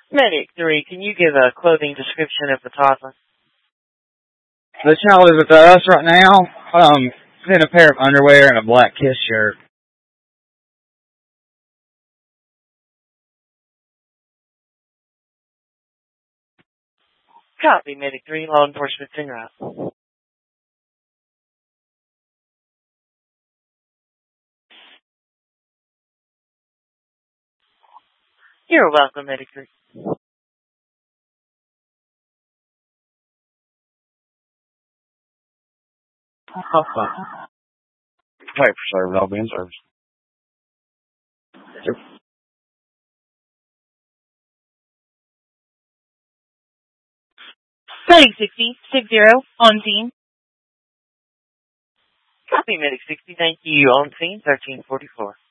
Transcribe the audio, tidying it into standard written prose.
Medic 3, can you give a clothing description of the toddler? The child is with us right now. It's in a pair of underwear and a black Kiss shirt. Copy, Medic 3, law enforcement's en route. You're welcome, Medic 3. Wait for service. I'll be in service. Medic 60, 60, on scene. Copy, Medic 60, thank you. On scene, 1344.